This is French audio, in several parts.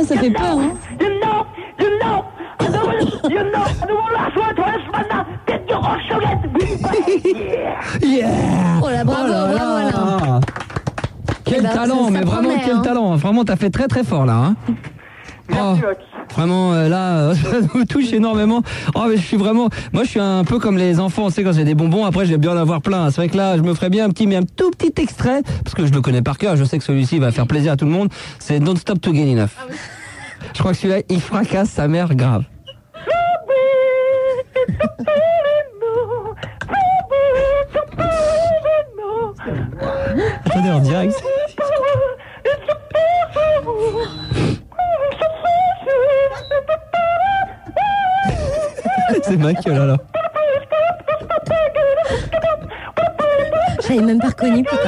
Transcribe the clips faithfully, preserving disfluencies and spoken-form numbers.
Ah, ça fait peur, hein. You know, you know, I don't, you know, I don't last word to us, man, now, get your ocean, yeah. Yeah. Oh là, bravo, Oh là bravo, là. Alain. Quel Eh ben, talent, ça- ça mais vraiment promet, quel hein. talent. Vraiment, t'as fait très très fort là. Hein. Merci, Oh, Max. vraiment, euh, là, euh, ça nous touche énormément. Oh, mais je suis vraiment, moi, je suis un peu comme les enfants, tu sais, quand j'ai des bonbons, après, j'aime bien en avoir plein. C'est vrai que là, je me ferais bien un petit, mais un tout petit extrait, parce que je le connais par cœur. Je sais que celui-ci va faire plaisir à tout le monde. C'est Don't Stop to Get Enough. Je crois que celui-là, il fracasse sa mère grave. Attendez, en direct. C'est Michael alors. J'avais même pas reconnu, putain.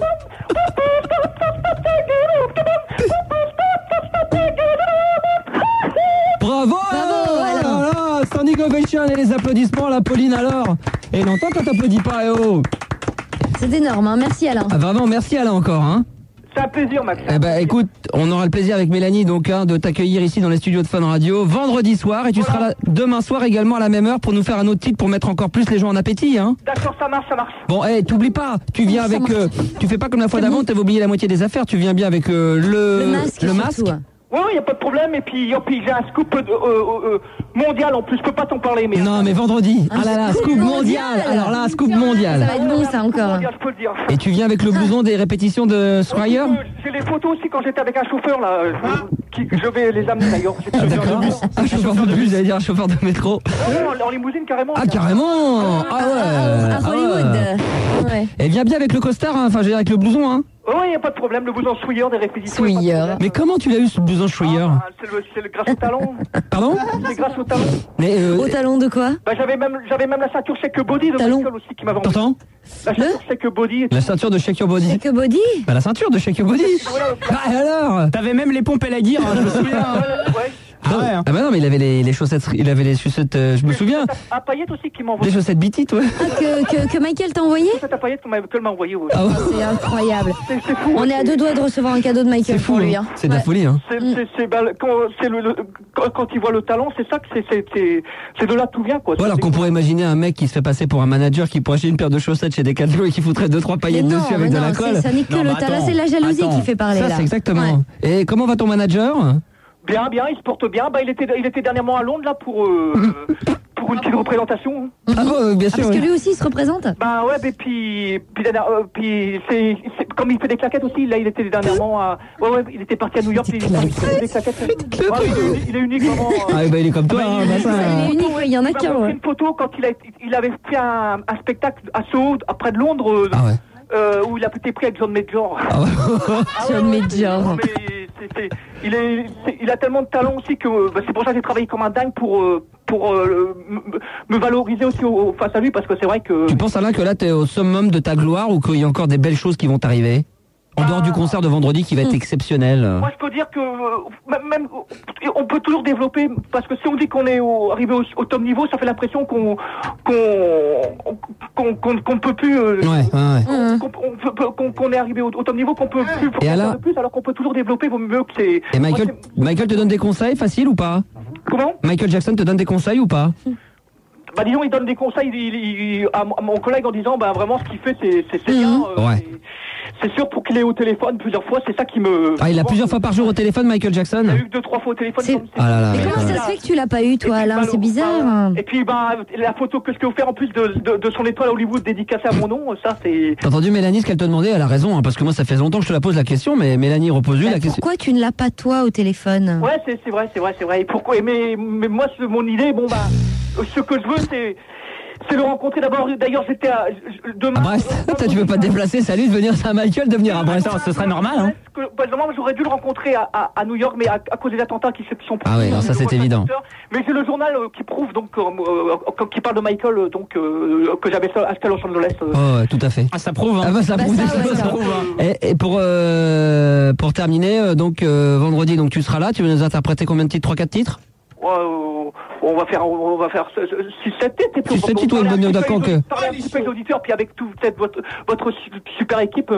Bravo! Bravo, Alain. Voilà, standing ovation et les applaudissements à la Pauline alors. Et longtemps qu'on t'applaudit pas, eh oh. C'est énorme, hein. Merci, Alain. Ah, vraiment, merci Alain encore, hein. C'est un plaisir, Max. Eh ben, écoute, on aura le plaisir avec Mélanie donc hein, de t'accueillir ici dans les studios de Fun Radio vendredi soir et tu seras là demain soir également à la même heure pour nous faire un autre titre pour mettre encore plus les gens en appétit, hein. D'accord, ça marche, ça marche. Bon, eh, t'oublies pas, tu viens Ça avec, marche. euh, tu fais pas comme la fois d'avant, t'avais oublié la moitié des affaires, tu viens bien avec euh, le, Le masque, le masque. surtout. Oui, oui, y a pas de problème. Et puis, et puis j'ai un scoop euh, euh, euh, mondial en plus. Je peux pas t'en parler, mais. Non, mais vendredi. Ah là là, scoop mondial. Alors là, scoop Ça mondial. va être bon, ça, encore. Mondial, je peux le dire. Et tu viens avec le blouson des répétitions de Swire. Euh, J'ai les photos aussi quand j'étais avec un chauffeur là. euh, qui, je vais les amener d'ailleurs. J'ai- Ah, d'accord. Un chauffeur de bus, j'allais dire un chauffeur de métro. Ouais, en, en limousine carrément. Ah, carrément. Ah ouais. À Ah Hollywood. ouais. Ouais. Et viens bien avec le costard, hein. Enfin, je veux dire avec le blouson, hein. Oui, y a pas de problème. Le blouson Swire des répétitions. y a pas de Swire. problème. Mais comment tu l'as eu ce blouson Swire? Ah, c'est le, c'est le grâce au talon. Pardon? C'est grâce au talon. Mais euh, Au talon de quoi? Bah, j'avais même, j'avais même la ceinture Shake Body de Talon. Michael aussi qui m'avait envoyé. t'entends? La ceinture Shake Body. La ceinture de Shake Your Body. C'est que body? Bah la ceinture de Shake Your Body. Ah et alors? T'avais même les pompes à la guire, hein, je me souviens. Ouais. Ah ouais. Ah bah non, mais il avait les, les chaussettes, il avait les chaussettes, euh, je me souviens, Un paillette aussi qui m'a des envoyé. chaussettes bitites, ouais. Ah, que, que, que Michael t'a envoyé? C'est un paillette qu'on m'a qu'elle m'a envoyé. Ouais. Ah ouais. C'est incroyable. C'est c'est fou. On ouais, est à c'est- deux doigts de recevoir un cadeau de Michael C'est fou, pour lui. hein. Hein. C'est de la Ouais. folie, hein. C'est, c'est, c'est, bah, quand, c'est le, le- quand, quand il voit le talent, c'est ça que c'est, c'est, c'est, c'est de là que tout vient, quoi. Ouais, alors C'est- qu'on pourrait imaginer un mec qui se fait passer pour un manager qui pourrait acheter une paire de chaussettes chez Decathlon et qui foutrait deux trois Mais paillettes non, dessus avec mais de la non, colle. c'est- ça n'est que Non, le mais talent, attends, c'est la jalousie attends. qui fait parler Ça, là. c'est exactement. Ouais. Et comment va ton manager? Bien, bien, il se porte bien. Bah, il était, il était dernièrement à Londres, là, pour, euh, pour une petite représentation. Ah bon, bien Ah, sûr. parce que oui. lui aussi il se représente. Bah, ouais, et puis, puis, dernière- euh, puis c'est, c'est, comme il fait des claquettes aussi, là, il était dernièrement à, ouais, ouais, il était parti à New York, il, il fait des claquettes. Ouais, il, est, il est unique, vraiment. euh. Ah bah il est comme toi, hein, bah, ça, Il est unique, ouais, il y en a Il m'a qu'un. montré Ouais. une photo quand il, a, il avait fait un, un spectacle à Soho, près de Londres, euh, Ah ouais. euh, où il a été pris avec John Major. Ah ouais. Ah John ouais, Major. non, mais c'est- c'est- il, est, c'est- il a tellement de talent aussi que euh, bah, c'est pour ça que j'ai travaillé comme un dingue pour, euh, pour euh, me, me valoriser aussi au, au- face à lui, parce que c'est vrai que... Tu penses Alain que là t'es au summum de ta gloire ou qu'il y a encore des belles choses qui vont t'arriver? En dehors du concert de vendredi qui va être exceptionnel. Moi, je peux dire que euh, même, même, euh, on peut toujours développer, parce que si on dit qu'on est au, arrivé au, au top niveau, ça fait l'impression qu'on qu'on qu'on qu'on qu'on ne peut plus... euh, Ouais, ouais, ouais. qu'on- qu'on peut- qu'on qu'on est arrivé au, au top niveau, qu'on peut plus Et faire alors de plus, alors qu'on peut toujours développer, vaut mieux que c'est... Et Michael, Moi, c'est- Michael te donne des conseils faciles ou pas? Comment? Michael Jackson te donne des conseils ou pas? Bah disons, il donne des conseils il, il- à, mon- à mon collègue en disant, bah vraiment, ce qu'il fait, c'est c'est- c'est bien. euh, Ouais. c'est- C'est sûr, pour qu'il ait au téléphone plusieurs fois, c'est ça qui me... Ah, il a plusieurs fois par jour au téléphone, Michael Jackson? Il a eu que deux, trois fois au téléphone. C'est- comme c'est- Ah là là, Mais ouais, comment ouais. ça se fait que tu l'as pas eu, toi, Et puis, Alain? bah, C'est bizarre. bah, Et puis, bah, la photo que je peux vous faire en plus de, de, de son étoile à Hollywood dédicacée à mon nom, ça, c'est... T'as entendu Mélanie ce qu'elle te demandait? Elle a raison, hein, parce que moi ça fait longtemps que je te la pose la question, mais Mélanie repose lui Bah, la question. pourquoi tu ne l'as pas, toi, au téléphone? Ouais, c'est c'est vrai, c'est vrai, c'est vrai. Et pourquoi mais, mais moi, c'est mon idée, bon, bah, ce que je veux, c'est... C'est le rencontrer d'abord. D'ailleurs, j'étais à je- demain. À Brest? Toi, tu veux pas te déplacer, salut, de venir à Michael, de venir à Brest. Ça, ce serait normal, hein. Que, bah, normalement, j'aurais dû le rencontrer à, à, à New York, mais à, à cause des attentats qui, se- qui sont Ah ouais, non, ça, c'est évident. Mais c'est le journal euh, qui prouve, donc, euh, euh, qui parle de Michael, euh, donc, euh, que j'avais acheté à Los Angeles. euh. Oh, ouais, tout à fait. Ah, ça prouve, hein. Ah bah ça Bah, prouve, ça, ça, ouais, ça ça. prouve, hein. Et, et pour euh, pour terminer, euh, donc euh, vendredi, donc tu seras là, tu vas nous interpréter combien de titres, trois quatre titres? Ouais, euh, on va faire, on va faire six sept titres. et puis six, on va- sept titres, on va ouais, parler bon, un petit peu d'accord, avec les- que- parler un petit peu avec les auditeurs, puis avec toute cette, votre, votre su- super équipe.